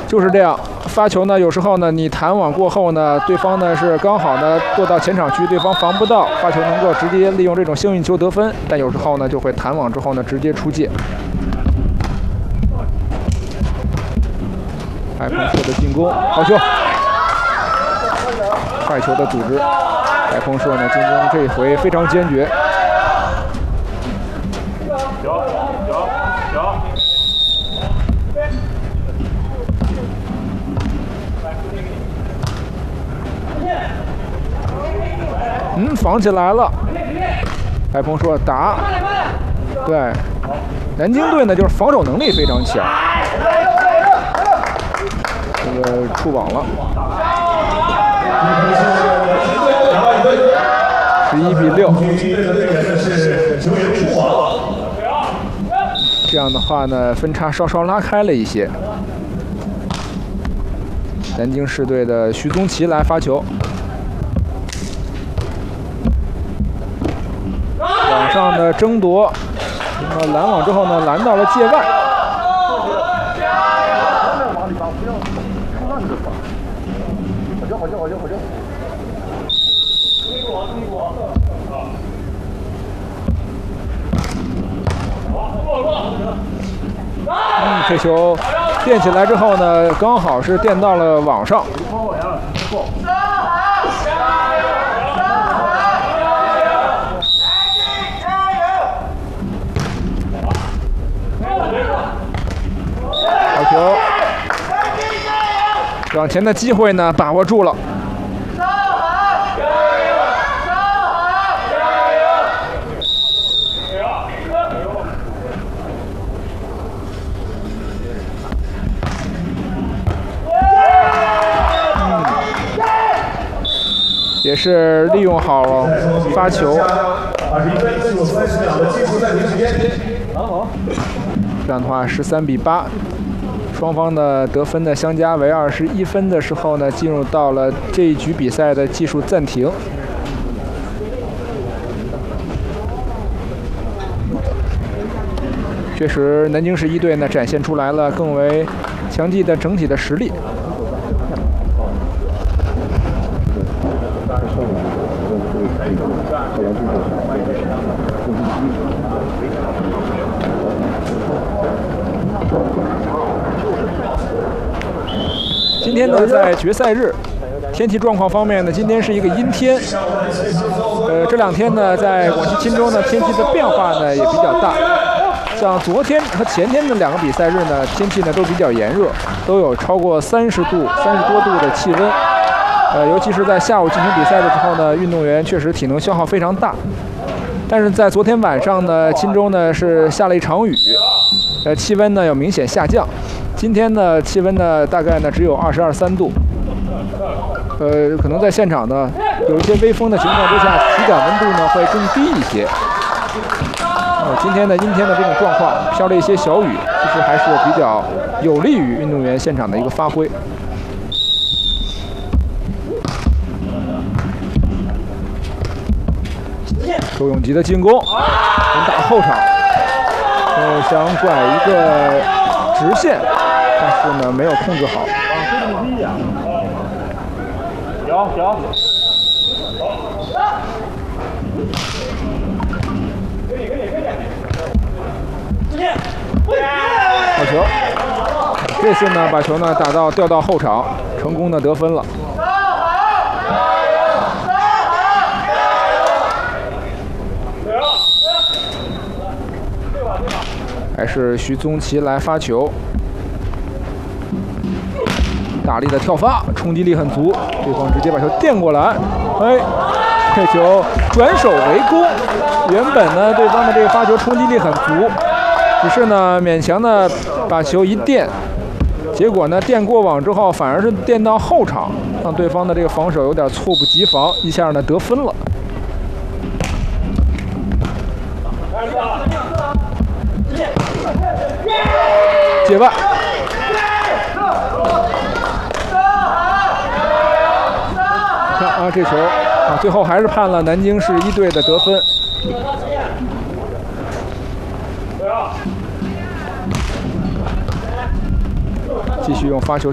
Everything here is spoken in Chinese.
就是这样，发球呢，有时候呢，你弹网过后呢，对方呢是刚好呢落到前场区，对方防不到，发球能够直接利用这种幸运球得分。但有时候呢，就会弹网之后呢，直接出界。艾鹏社的进攻，好球，快球的组织。艾鹏社呢进攻这一回非常坚决。防起来了。艾鹏说打，对，南京队呢就是防守能力非常强。这个触网了，11-6。这样的话呢，分差稍稍拉开了一些。南京市队的徐宗奇来发球。网上的争夺，拦网之后呢，拦到了界外。这球垫起来之后呢，刚好是垫到了网上。好球，往前的机会呢把握住了。也是利用好了发球。这样的话13-8，双方的得分的相加为21分的时候呢，进入到了这一局比赛的技术暂停。确实，南京市一队呢展现出来了更为强劲的整体的实力。今天呢，在决赛日，天气状况方面呢，今天是一个阴天。这2天呢，在广西钦州呢，天气的变化呢也比较大。像昨天和前天的2个比赛日呢，天气呢都比较炎热，都有超过30度、30多度的气温。尤其是在下午进行比赛的时候呢，运动员确实体能消耗非常大。但是在昨天晚上呢，钦州呢是下了一场雨，气温呢有明显下降。今天呢，气温呢大概呢只有22、23度。可能在现场呢有一些微风的情况之下，体感温度呢会更低一些。今天的阴天的这种状况，飘了一些小雨，其实还是比较有利于运动员现场的一个发挥。周永吉的进攻，能打后场，想拐一个直线，但是呢没有控制好。有。好球！这次呢把球呢调到后场，成功的得分了。还是徐宗奇来发球，大力的跳发，冲击力很足，对方直接把球垫过来，这球转手为攻。原本呢对方的这个发球冲击力很足，只是呢勉强的把球一垫，结果呢垫过网之后反而是垫到后场，让对方的这个防守有点猝不及防，一下呢得分了。界外，看啊，这球啊，最后还是判了南京市一队的得分。继续用发球